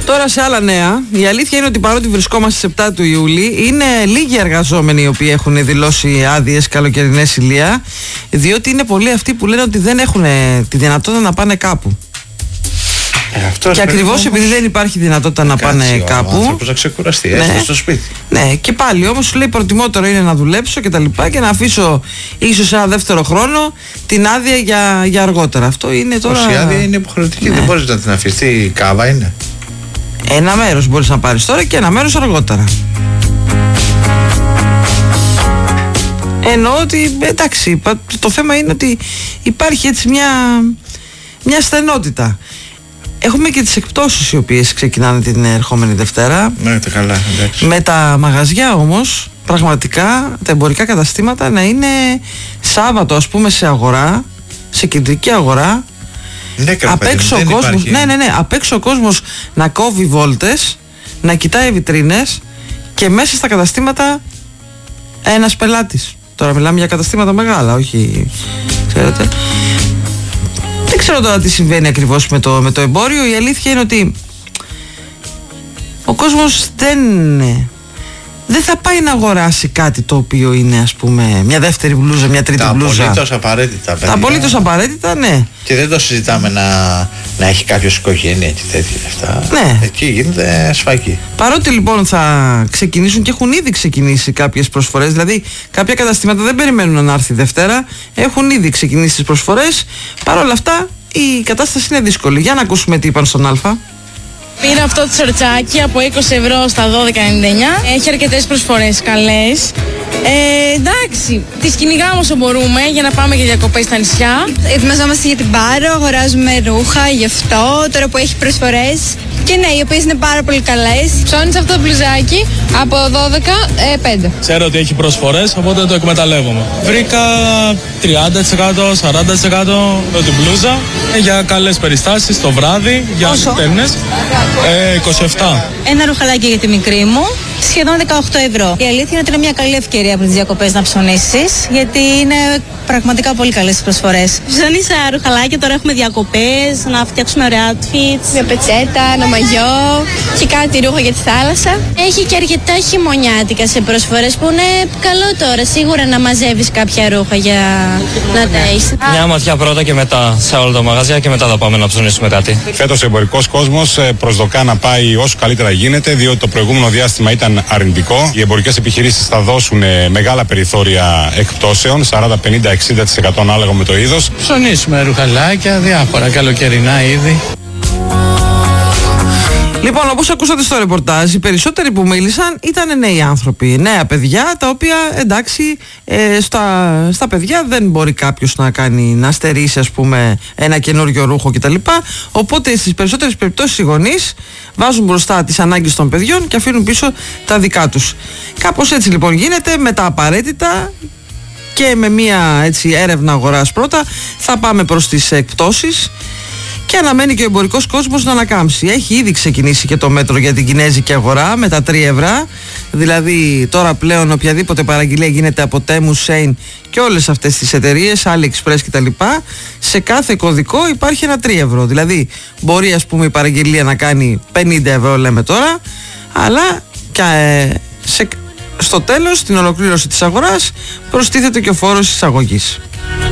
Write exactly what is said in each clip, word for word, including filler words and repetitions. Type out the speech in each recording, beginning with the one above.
Τώρα σε άλλα νέα, η αλήθεια είναι ότι παρότι βρισκόμαστε στις επτά του Ιούλη, είναι λίγοι εργαζόμενοι οι οποίοι έχουν δηλώσει άδειες καλοκαιρινές ηλία, διότι είναι πολλοί αυτοί που λένε ότι δεν έχουν τη δυνατότητα να πάνε κάπου. Ε, αυτό και ακριβώς επειδή δεν υπάρχει δυνατότητα να πάνε ο κάπου. Ο άνθρωπος να ξεκουραστεί, έστω ναι, στο σπίτι. Ναι, και πάλι όμως σου λέει προτιμότερο είναι να δουλέψω και τα λοιπά και να αφήσω ίσως ένα δεύτερο χρόνο την άδεια για, για αργότερα. Αυτό είναι τώρα. Πώς η άδεια είναι υποχρεωτική, ναι. Δεν μπορείς να την αφήσεις. Η κάβα είναι. Ένα μέρος μπορείς να πάρεις τώρα και ένα μέρος αργότερα. Εννοώ ότι εντάξει, το θέμα είναι ότι υπάρχει έτσι μια, μια στενότητα. Έχουμε και τις εκπτώσεις οι οποίες ξεκινάνε την ερχόμενη Δευτέρα. Ναι, τα καλά, εντάξει. Με τα μαγαζιά όμως, πραγματικά τα εμπορικά καταστήματα να είναι Σάββατο, ας πούμε, σε αγορά, σε κεντρική αγορά. Ναι, απ' έξω ο κόσμος, ναι, ναι, ναι, απ' έξω ο κόσμος να κόβει βόλτες, να κοιτάει βιτρίνες και μέσα στα καταστήματα ένας πελάτης. Τώρα μιλάμε για καταστήματα μεγάλα, όχι, ξέρετε. Δεν ξέρω τώρα τι συμβαίνει ακριβώς με το, με το εμπόριο. Η αλήθεια είναι ότι ο κόσμος δεν, δεν θα πάει να αγοράσει κάτι το οποίο είναι, ας πούμε, μια δεύτερη μπλούζα, μια τρίτη τα μπλούζα. Τα απολύτως απαραίτητα. Τα απολύτως απαραίτητα, ναι. Και δεν το συζητάμε να, να έχει κάποιος οικογένεια και τέτοια αυτά. Ναι. Εκεί γίνεται σφάκι. Παρότι λοιπόν θα ξεκινήσουν και έχουν ήδη ξεκινήσει κάποιες προσφορές, δηλαδή κάποια καταστήματα δεν περιμένουν να έρθει Δευτέρα, έχουν ήδη ξεκινήσει τις προσφορές. Παρ' όλα αυτά η κατάσταση είναι δύσκολη. Για να ακούσουμε τι είπαν στον Α. Πήρα αυτό το σορτσάκι από είκοσι ευρώ στα δώδεκα ενενήντα εννιά. Έχει αρκετές προσφορές καλές. Ε, εντάξει, τις κυνηγάμε όσο μπορούμε για να πάμε για διακοπές στα νησιά. Ετοιμαζόμαστε για την Πάρο, αγοράζουμε ρούχα γι' αυτό, τώρα που έχει προσφορές. Και ναι, οι οποίες είναι πάρα πολύ καλές. Ψώνεις αυτό το μπλουζάκι από δώδεκα πέντε. Ξέρω ότι έχει προσφορές, οπότε το εκμεταλλεύομαι. Βρήκα τριάντα τοις εκατό, σαράντα τοις εκατό με την μπλούζα για καλές περιστάσεις το βράδυ, για στέλνες. Ε, είκοσι επτά. Ένα ρουχαλάκι για τη μικρή μου, σχεδόν δεκαοκτώ ευρώ. Η αλήθεια είναι ότι είναι μια καλή ευκαιρία από τις διακοπές να ψωνίσεις, γιατί είναι πραγματικά πολύ καλές τις προσφορές. Ψωνίσα ρουχαλάκια, τώρα έχουμε διακοπές, να φτιάξουμε ωραία outfits. Μια πετσέτα, ένα μαγιό και κάτι ρούχο για τη θάλασσα. Έχει και αρκετά χειμωνιάτικα σε προσφορές που είναι καλό τώρα. Σίγουρα να μαζεύεις κάποια ρούχα για να τα έχεις. Μια ματιά πρώτα και μετά σε όλα τα μαγαζιά και μετά θα πάμε να ψωνίσουμε κάτι. Φέτος ο εμπορικός κόσμος προσδοκά να πάει όσο καλύτερα γίνεται, διότι το προηγούμενο διάστημα ήταν αρνητικό. Οι εμπορικές επιχειρήσεις θα δώσουν μεγάλα περιθώρια εκπτώσεων, σαράντα, πενήντα, εξήντα τοις εκατό ανάλογα με το είδος. Ψωνίσουμε ρουχαλάκια, διάφορα καλοκαιρινά είδη. Λοιπόν, όπως ακούσατε στο ρεπορτάζ, οι περισσότεροι που μίλησαν ήταν νέοι άνθρωποι, νέα παιδιά, τα οποία εντάξει, ε, στα, στα παιδιά δεν μπορεί κάποιος να κάνει, να στερήσει, ας πούμε, ένα καινούριο ρούχο κτλ. Οπότε στις περισσότερες περιπτώσεις οι γονείς βάζουν μπροστά τις ανάγκες των παιδιών και αφήνουν πίσω τα δικά τους. Κάπως έτσι λοιπόν γίνεται, με τα απαραίτητα και με μια έτσι έρευνα αγοράς πρώτα θα πάμε προς τις εκπτώσεις. Και αναμένει και ο εμπορικός κόσμος να ανακάμψει. Έχει ήδη ξεκινήσει και το μέτρο για την κινέζικη αγορά με τα τρία ευρώ. Δηλαδή τώρα πλέον οποιαδήποτε παραγγελία γίνεται από Temu, Shein και όλες αυτές τις εταιρείες, AliExpress κτλ. Σε κάθε κωδικό υπάρχει ένα τρία ευρώ. Δηλαδή μπορεί, ας πούμε, η παραγγελία να κάνει πενήντα ευρώ, λέμε τώρα, αλλά και, ε, σε, στο τέλος, στην ολοκλήρωση της αγοράς, προστίθεται και ο φόρος εισαγωγής.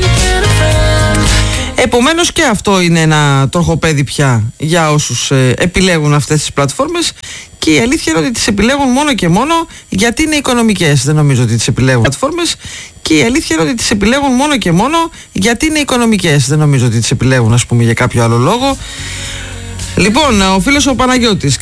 Επομένως και αυτό είναι ένα τροχοπέδι πια για όσους ε, επιλέγουν αυτές τις πλατφόρμες, και η αλήθεια είναι ότι τις επιλέγουν μόνο και μόνο γιατί είναι οικονομικές. Δεν νομίζω ότι τις επιλέγουν πλατφόρμες, και η αλήθεια είναι ότι τις επιλέγουν μόνο και μόνο γιατί είναι οικονομικές. Δεν νομίζω ότι τις επιλέγουν, ας πούμε, για κάποιο άλλο λόγο. Λοιπόν, ο φίλος ο Παναγιώτης